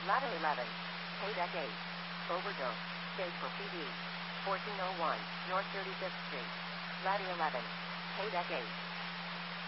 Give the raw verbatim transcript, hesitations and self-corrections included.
Ladder eleven. Paydeck eight. Overdose. Stage for P D. fourteen oh one North thirty-fifth Street. Ladder eleven. Paydeck eight.